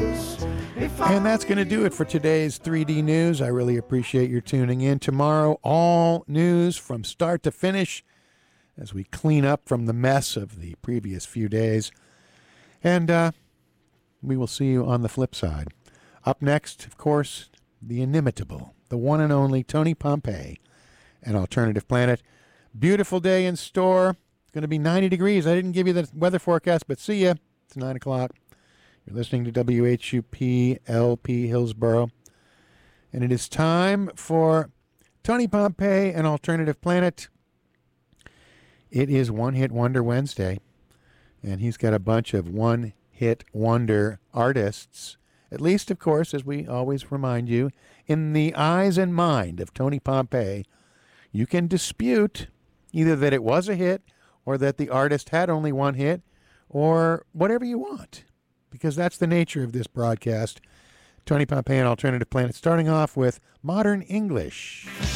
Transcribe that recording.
And that's going to do it for today's 3D News. I really appreciate your tuning in. Tomorrow, all news from start to finish as we clean up from the mess of the previous few days. And we will see you on the flip side. Up next, of course, the inimitable, the one and only Tony Pompei and Alternative Planet. Beautiful day in store. It's going to be 90 degrees. I didn't give you the weather forecast, but see ya. It's 9 o'clock. You're listening to WHUP LP Hillsboro. And it is time for Tony Pompei and Alternative Planet. It is One Hit Wonder Wednesday. And he's got a bunch of one-hit wonder artists. At least, of course, as we always remind you, in the eyes and mind of Tony Pompei, you can dispute either that it was a hit or that the artist had only one hit or whatever you want, because that's the nature of this broadcast. Tony Pompei and Alternative Planet, starting off with Modern English.